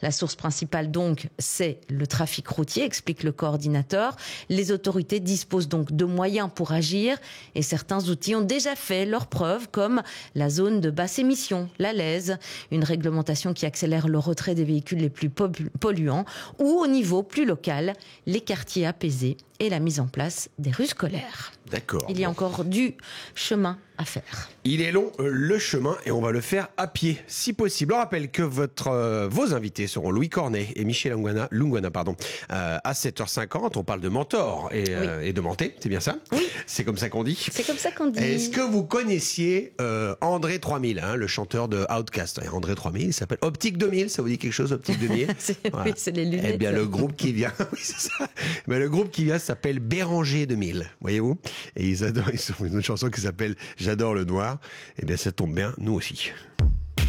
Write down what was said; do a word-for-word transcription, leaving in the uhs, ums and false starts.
La source principale donc, c'est le trafic routier, explique le coordinateur. Les autorités disposent donc de moyens pour agir et certains outils ont déjà fait leurs preuves, comme la zone de basse émission, la L E S, une réglementation qui accélère le retrait des véhicules les plus polluants, ou au niveau plus local, les quartiers apaisés et la mise en place des rues scolaires. D'accord. Il y a encore du chemin à faire. Il est long, euh, le chemin, et on va le faire à pied, si possible. On rappelle que votre, euh, vos invités seront Louis Cornet et Michel Lungwana, Lungwana pardon, euh, à sept heures cinquante. On parle de Mentor et, euh, oui. et de Menté, c'est bien ça? Oui. C'est comme ça qu'on dit? C'est comme ça qu'on dit. Est-ce que vous connaissiez euh, André trois mille, hein, le chanteur de Outcast? André trois mille, il s'appelle Optique deux mille, ça vous dit quelque chose, Optique deux mille? c'est, voilà. Oui, c'est les lunettes. Eh bien, le groupe qui vient, oui, c'est ça. Mais le groupe qui vient s'appelle Béranger deux mille, voyez-vous? Et ils adorent, ils ont une autre chanson qui s'appelle J'adore le noir. Eh bien, ça tombe bien, nous aussi.